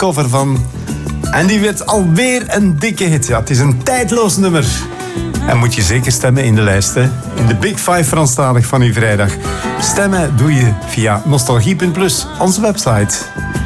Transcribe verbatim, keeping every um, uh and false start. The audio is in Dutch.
cover van. En die werd alweer een dikke hit. Ja, het is een tijdloos nummer. En moet je zeker stemmen in de lijst, hè? In de Big Five Franstalig van uw vrijdag. Stemmen doe je via nostalgie punt plus, onze website.